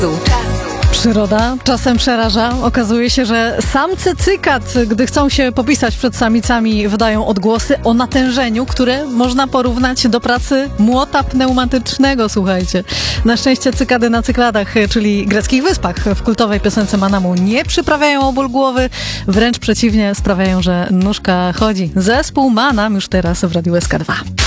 Przyroda czasem przeraża. Okazuje się, że samce cykat, gdy chcą się popisać przed samicami, wydają odgłosy o natężeniu, które można porównać do pracy młota pneumatycznego, słuchajcie. Na szczęście cykady na Cykladach, czyli greckich wyspach, w kultowej piosence Manamu nie przyprawiają o ból głowy, wręcz przeciwnie, sprawiają, że nóżka chodzi. Zespół Manam już teraz w Radiu SK2.